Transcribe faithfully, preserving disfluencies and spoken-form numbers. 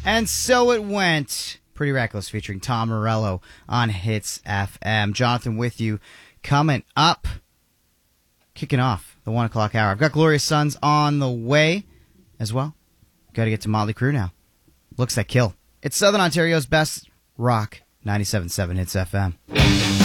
And so it went. Pretty Reckless featuring Tom Morello on Hits F M. Jonathan with you. Coming up, kicking off the one o'clock hour. I've got Glorious Sons on the way as well. Got to get to Motley Crue now. Looks that kill. It's Southern Ontario's best rock, ninety-seven point seven Hits F M.